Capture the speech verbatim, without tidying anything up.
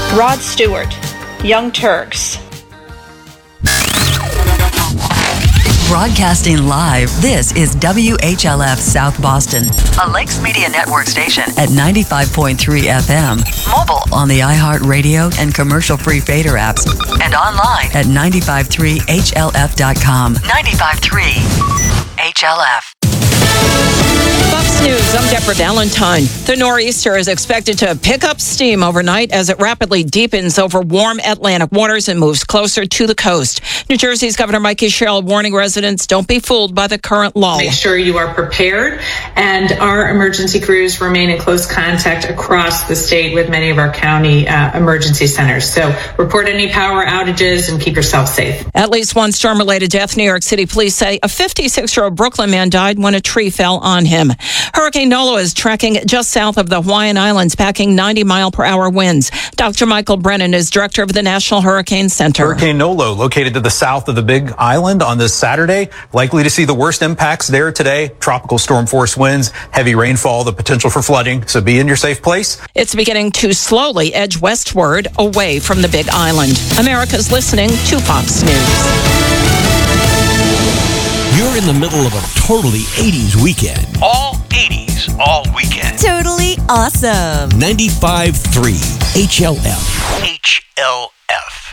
Rod Stewart, Young Turks. Broadcasting live, this is W H L F South Boston, a Lakes Media Network station at ninety-five point three F M. Mobile on the iHeartRadio and commercial-free Fader apps, and online at nine five three H L F dot com. ninety-five point three H L F. Fox News, I'm Deborah Valentine. The nor'easter is expected to pick up steam overnight as it rapidly deepens over warm Atlantic waters and moves closer to the coast. New Jersey's Governor Mikey Sherrill warning residents don't be fooled by the current lull. Make sure you are prepared, and our emergency crews remain in close contact across the state with many of our county uh, emergency centers. So report any power outages and keep yourself safe. At least one storm-related death. New York City police say a fifty-six-year-old Brooklyn man died when a tree fell on him. Hurricane Nolo is tracking just south of the Hawaiian Islands, packing ninety mile per hour winds. Doctor Michael Brennan is director of the National Hurricane Center. Hurricane Nolo, located to the south of the Big Island on this Saturday, likely to see the worst impacts there today. Tropical storm force winds, heavy rainfall, the potential for flooding. So be in your safe place. It's beginning to slowly edge westward away from the Big Island. America's listening to Fox News. You're in the middle of a totally eighties weekend. All eighties, all weekend. Totally awesome. ninety-five point three H L F. H L F.